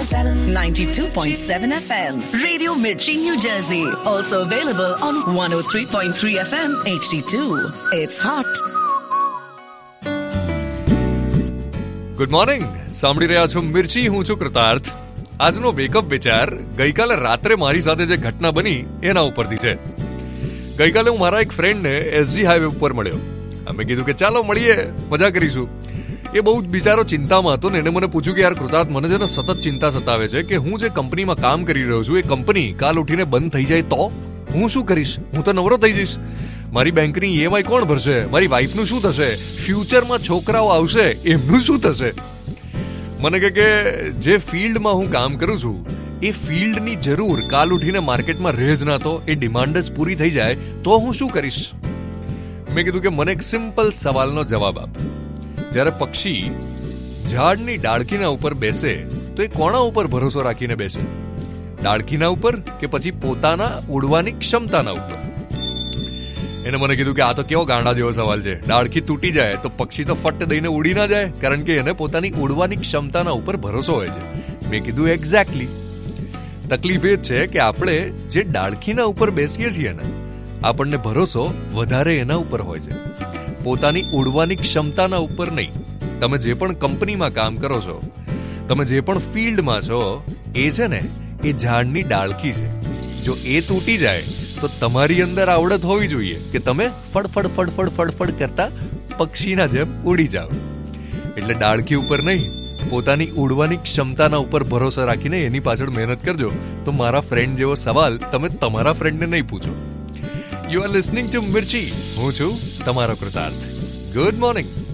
92.7 FM. Radio Mirchi, New Jersey. Also available on 103.3 FM HD2. It's hot. Good morning. સાંભળી રહ્યા છો મિર્ચી. હું છું કૃતાર્થ. આજનો વેકઅપ વિચાર ગઈકાલે રાત્રે મારી સાથે જે ઘટના બની એના ઉપરથી છે. ગઈકાલે હું મારા એક ફ્રેન્ડને એસજી હાઈવે ઉપર મળ્યો. અમે કીધું કે ચાલો મળીએ, મજા કરીશું. એ બહુ જ બિચારો ચિંતામાં હતો ને એને મને પૂછ્યું કે યાર કૃતાર્થ, મને છે ને સતત ચિંતા સતાવે છે કે હું જે કંપનીમાં કામ કરી રહ્યો છું એ કંપની કાલ ઉઠીને બંધ થઈ જાય તો હું શું કરીશ? હું તો નવરો થઈ જઈશ. મારી બેંકની ઈએમઆઈ કોણ ભરશે? મારી વાઈફનું શું થશે? ફ્યુચરમાં છોકરાઓ આવશે, એમનું શું થશે? મને કે જે ફિલ્ડમાં હું કામ કરું છું એ ફિલ્ડની જરૂર કાલ ઉઠીને માર્કેટમાં રહે જ ના તો એ ડિમાન્ડ જ પૂરી થઈ જાય તો હું શું કરીશ? મેં કીધું કે મને એક સિમ્પલ સવાલનો જવાબ આપ. જ્યારે પક્ષી ઝાડની ડાળખીના ઉપર બેસે તો એ કોના ઉપર ભરોસો રાખીને બેસે? ડાળખીના ઉપર કે પછી પોતાના ઉડવાની ક્ષમતાના ઉપર? એને મને કીધું કે આ તો કેવો ગાંડા જેવો સવાલ છે. ડાળખી તૂટી જાય તો પક્ષી તો ફટ દઈને ઉડી ના જાય, કારણ કે એને પોતાની ઉડવાની ક્ષમતાના ઉપર ભરોસો હોય છે. મેં કીધું એક્ઝેક્ટલી. તકલીફ એ જ છે કે આપણે જે ડાળખીના ઉપર બેસીએ છીએ ને, આપણને ભરોસો વધારે એના ઉપર હોય છે, પોતાની ઉડવાની ક્ષમતાના ઉપર નહીં. તમે જે પણ કંપનીમાં કામ કરો છો, તમે જે પણ ફિલ્ડમાં છો, એ છે ને એ ઝાડની ડાળખી છે. જો એ તૂટી જાય તો તમારી અંદર આવડત હોવી જોઈએ કે તમે ફડફડ ફડફડ ફડફડ કરતા પક્ષીના જેમ ઉડી જાઓ. એટલે ડાળખી ઉપર નહીં, પોતાની ઉડવાની ક્ષમતાના ઉપર ભરોસો રાખીને એની પાછળ મહેનત કરજો. તો મારા ફ્રેન્ડ જેવો સવાલ તમે તમારા ફ્રેન્ડને નહીં પૂછો. યુ આર લિસનિંગ ટુ મિર્ચી. હું છું તમારો કૃતાર્થ. Good morning.